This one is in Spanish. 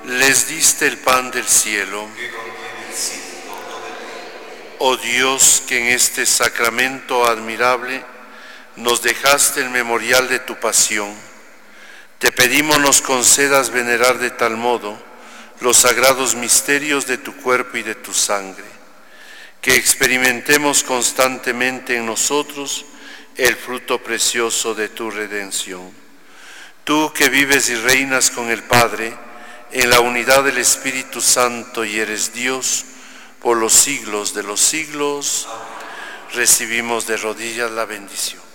Les diste el pan del cielo. Oh Dios, que en este sacramento admirable nos dejaste el memorial de tu pasión, te pedimos nos concedas venerar de tal modo los sagrados misterios de tu cuerpo y de tu sangre, que experimentemos constantemente en nosotros el fruto precioso de tu redención. Tú que vives y reinas con el Padre en la unidad del Espíritu Santo y eres Dios por los siglos de los siglos, recibimos de rodillas la bendición.